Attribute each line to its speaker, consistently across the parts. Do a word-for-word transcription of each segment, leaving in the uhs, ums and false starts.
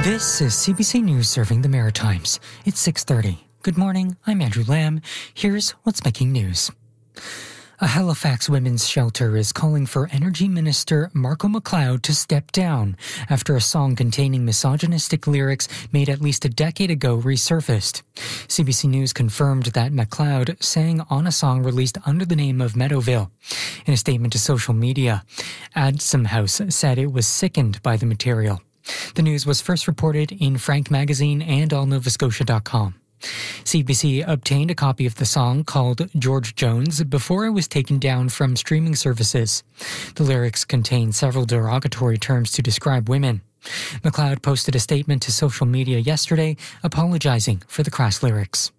Speaker 1: This is C B C News serving the Maritimes. It's six thirty. Good morning, I'm Andrew Lamb. Here's what's making news. A Halifax women's shelter is calling for Energy Minister Marco McLeod to step down after a song containing misogynistic lyrics made at least a decade ago resurfaced. C B C News confirmed that McLeod sang on a song released under the name of Meadowville. In a statement to social media, Adsum House said it was sickened by the material. The news was first reported in Frank Magazine and all nova scotia dot com. C B C obtained a copy of the song called George Jones before it was taken down from streaming services. The lyrics contain several derogatory terms to describe women. McLeod posted a statement to social media yesterday apologizing for the crass lyrics.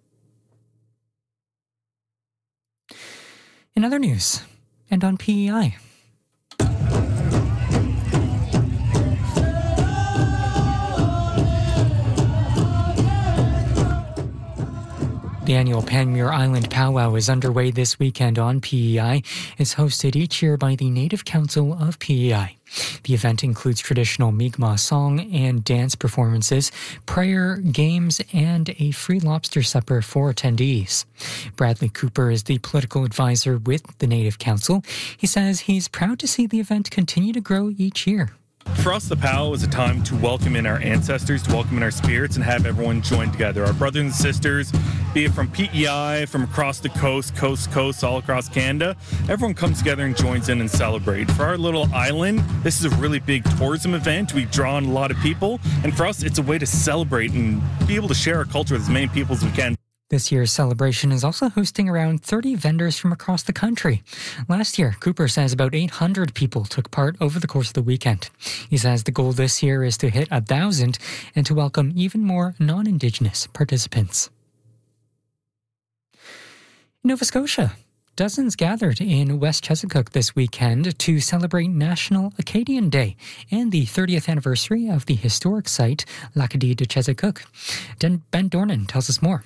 Speaker 1: In other news, and on P E I. The annual Panmure Island Powwow is underway this weekend on P E I. It's hosted each year by the Native Council of P E I. The event includes traditional Mi'kmaq song and dance performances, prayer, games, and a free lobster supper for attendees. Bradley Cooper is the political advisor with the Native Council. He says he's proud to see the event continue to grow each year.
Speaker 2: For us, the powwow is a time to welcome in our ancestors, to welcome in our spirits, and have everyone join together. Our brothers and sisters, be it from P E I, from across the coast, coast to coast, all across Canada, everyone comes together and joins in and celebrate. For our little island, this is a really big tourism event. We've drawn a lot of people, and for us, it's a way to celebrate and be able to share our culture with as many people as we can.
Speaker 1: This year's celebration is also hosting around thirty vendors from across the country. Last year, Cooper says about eight hundred people took part over the course of the weekend. He says the goal this year is to hit one thousand and to welcome even more non-Indigenous participants. In Nova Scotia, dozens gathered in West Chesapeake this weekend to celebrate National Acadian Day and the thirtieth anniversary of the historic site L'Acadie de Chesapeake. Ben Dornan tells us more.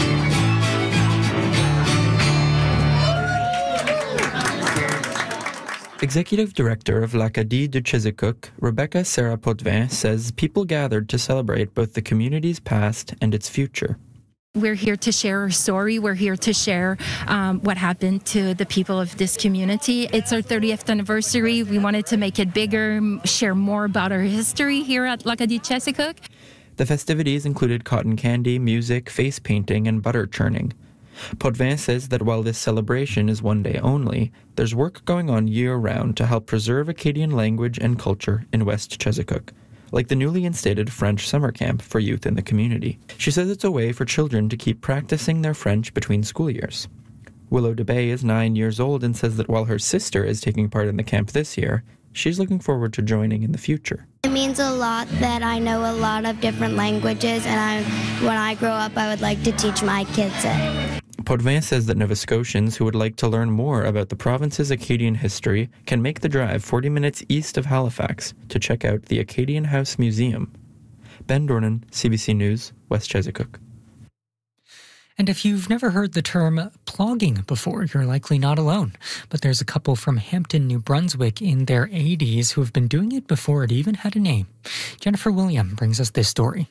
Speaker 3: Executive Director of L'Acadie de Chesapeake, Rebecca Sarah Potvin, says people gathered to celebrate both the community's past and its future.
Speaker 4: We're here to share our story. We're here to share um, what happened to the people of this community. It's our thirtieth anniversary. We wanted to make it bigger, share more about our history here at L'Acadie Chesapeake.
Speaker 3: The festivities included cotton candy, music, face painting, and butter churning. Potvin says that while this celebration is one day only, there's work going on year-round to help preserve Acadian language and culture in West Chesapeake, like the newly instated French summer camp for youth in the community. She says it's a way for children to keep practicing their French between school years. Willow DeBay is nine years old and says that while her sister is taking part in the camp this year, she's looking forward to joining in the future.
Speaker 5: It means a lot that I know a lot of different languages, and I, when I grow up, I would like to teach my kids it.
Speaker 3: Potvin says that Nova Scotians who would like to learn more about the province's Acadian history can make the drive forty minutes east of Halifax to check out the Acadian House Museum. Ben Dornan, C B C News, West Chesapeake.
Speaker 1: And if you've never heard the term plogging before, you're likely not alone. But there's a couple from Hampton, New Brunswick in their eighties who have been doing it before it even had a name. Jennifer William brings us this story.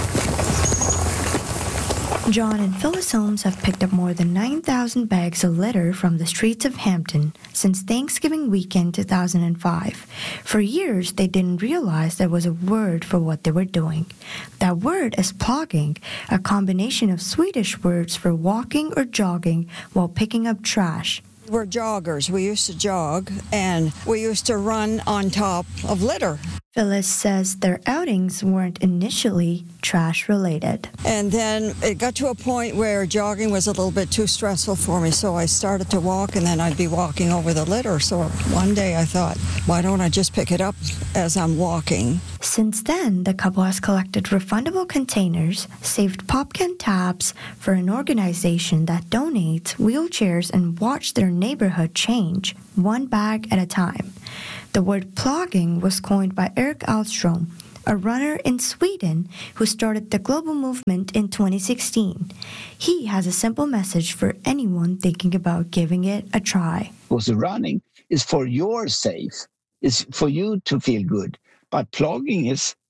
Speaker 6: John and Phyllis Holmes have picked up more than nine thousand bags of litter from the streets of Hampton since Thanksgiving weekend two thousand five. For years, they didn't realize there was a word for what they were doing. That word is plogging, a combination of Swedish words for walking or jogging while picking up trash.
Speaker 7: We're joggers. We used to jog, and we used to run on top of litter.
Speaker 6: Phyllis says their outings weren't initially trash-related.
Speaker 7: And then it got to a point where jogging was a little bit too stressful for me, so I started to walk, and then I'd be walking over the litter. So one day I thought, why don't I just pick it up as I'm walking?
Speaker 6: Since then, the couple has collected refundable containers, saved popcan tabs for an organization that donates wheelchairs, and watched their neighborhood change, one bag at a time. The word plogging was coined by Eric Alstrom, a runner in Sweden who started the global movement in twenty sixteen. He has a simple message for anyone thinking about giving it a try.
Speaker 8: Because running is for your safe, it's for you to feel good. But plogging is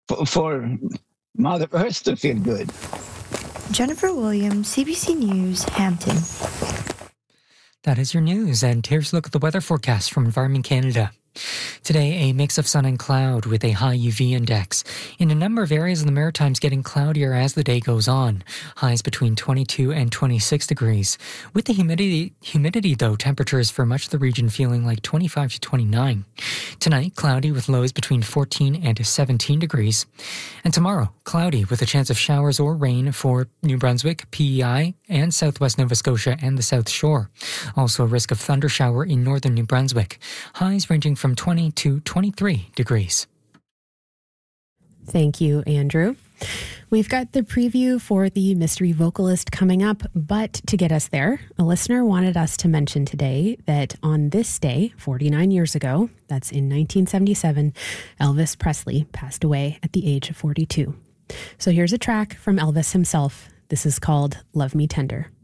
Speaker 8: for, for Mother Earth to feel good.
Speaker 6: Jennifer Williams, C B C News, Hampton.
Speaker 1: That is your news, and here's a look at the weather forecast from Environment Canada. Today, a mix of sun and cloud with a high U V index. In a number of areas in the Maritimes, getting cloudier as the day goes on. Highs between twenty-two and twenty-six degrees. With the humidity, humidity though, temperatures for much of the region feeling like twenty-five to twenty-nine. Tonight, cloudy with lows between fourteen and seventeen degrees. And tomorrow, cloudy with a chance of showers or rain for New Brunswick, P E I, and southwest Nova Scotia and the South Shore. Also a risk of thunder shower in northern New Brunswick. Highs ranging from from twenty to twenty-three degrees.
Speaker 9: Thank you, Andrew. We've got the preview for the mystery vocalist coming up, but to get us there, a listener wanted us to mention today that on this day, forty-nine years ago, that's in nineteen seventy-seven, Elvis Presley passed away at the age of forty-two. So here's a track from Elvis himself. This is called Love Me Tender.